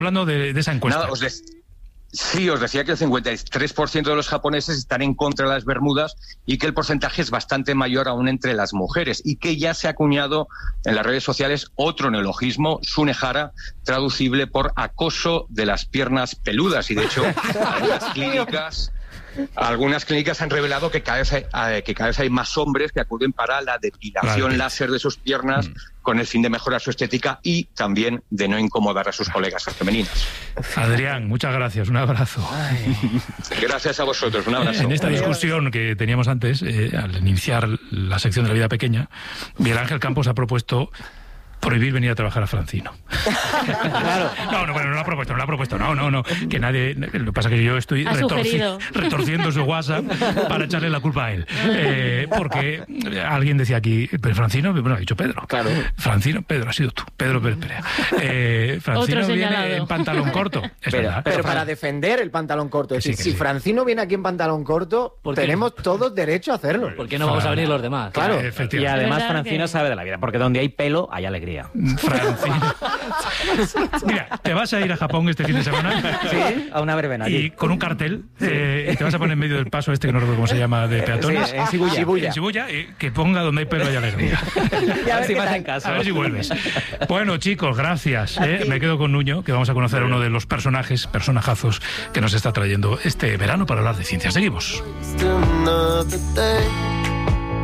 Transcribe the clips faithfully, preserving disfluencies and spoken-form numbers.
hablando de, de esa encuesta. Nada, os de... Sí, os decía que el cincuenta y tres por ciento de los japoneses están en contra de las Bermudas y que el porcentaje es bastante mayor aún entre las mujeres y que ya se ha acuñado en las redes sociales otro neologismo, sunehara, traducible por acoso de las piernas peludas. Y de hecho, algunas clínicas... Algunas clínicas han revelado que cada vez hay, eh, que cada vez hay más hombres que acuden para la depilación vale. láser de sus piernas mm. con el fin de mejorar su estética y también de no incomodar a sus colegas femeninas. Adrián, muchas gracias, un abrazo. Ay. Gracias a vosotros, un abrazo. En esta discusión que teníamos antes, eh, al iniciar la sección de la vida pequeña, Miguel Ángel Campos ha propuesto prohibir venir a trabajar a Francino. Claro. No, no, bueno, no lo ha propuesto, no lo ha propuesto, no, no, no. Que nadie. Lo que pasa es que yo estoy retorci, retorciendo su WhatsApp para echarle la culpa a él. Eh, porque alguien decía aquí, pero Francino, bueno, ha dicho Pedro. Claro. Francino, Pedro, ha sido tú. Pedro Pérez Perea. Eh, Francino viene en pantalón corto. Es pero, verdad. pero para defender el pantalón corto, es sí, decir, si sí. Francino viene aquí en pantalón corto, tenemos todos derecho a hacerlo. ¿Por qué no vamos a venir los demás? Claro. Y además Francino que... sabe de la vida, porque donde hay pelo hay alegría. Francino. Mira, te vas a ir a Japón este fin de semana. Sí, a una verbena. Y con un cartel, eh, y te vas a poner en medio del paso este que no recuerdo cómo se llama, de peatones. Sí, en Shibuya. Shibuya. En Shibuya, eh, que ponga donde hay pelo hay alegría. Y a ver si vas en casa. A ver si vuelves. Bueno, chicos, gracias. Eh. Me quedo con Nuño, que vamos a conocer a uno de los personajes, personajazos que nos está trayendo este verano para hablar de ciencia. Seguimos.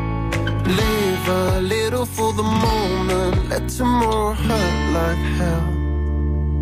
Live a little for the moment, let tomorrow hurt like hell.